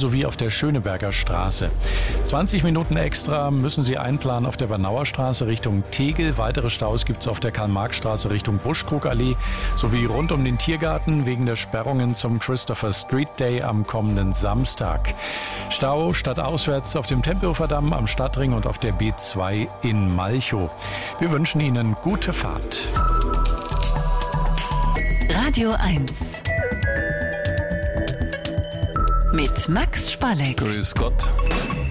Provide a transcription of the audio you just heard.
sowie auf der Schöneberger Straße. 20 Minuten extra müssen Sie einplanen auf der Bernauer Straße Richtung Tegel. Weitere Staus gibt es auf der Karl-Marx-Straße Richtung Buschkrugallee sowie rund um den Tiergarten wegen der Sperrungen zum Christopher Street Day am kommenden Samstag. Stau stadtauswärts auf dem Tempelhofer Damm, am Stadtring und auf der B2 in Malchow. Wir wünschen Ihnen gute Fahrt. Radio 1 mit Max Spalleck. Grüß Gott.